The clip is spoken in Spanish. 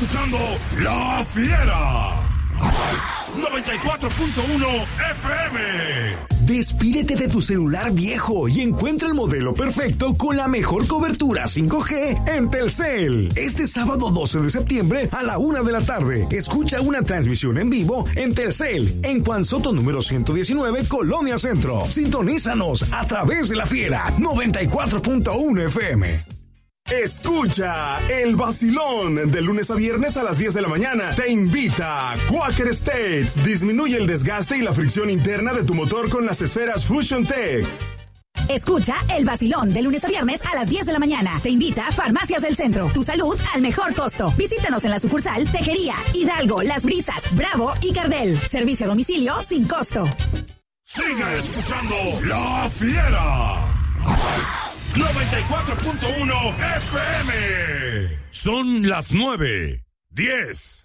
escuchando La Fiera 94.1 FM. Despídete de tu celular viejo y encuentra el modelo perfecto con la mejor cobertura 5G en Telcel. Este sábado 12 de septiembre a la 1 de la tarde, escucha una transmisión en vivo en Telcel, en Juan Soto número 119, Colonia Centro. Sintonízanos a través de La Fiera 94.1 FM. Escucha el vacilón de lunes a viernes a las 10 de la mañana. Te invita Quaker State. Disminuye el desgaste y la fricción interna de tu motor con las esferas Fusion Tech. Escucha el vacilón de lunes a viernes a las 10 de la mañana. Te invita Farmacias del Centro. Tu salud al mejor costo. Visítanos en la sucursal Tejería, Hidalgo, Las Brisas, Bravo y Cardel. Servicio a domicilio sin costo. Sigue escuchando La Fiera 94.1 FM. Son las 9:10.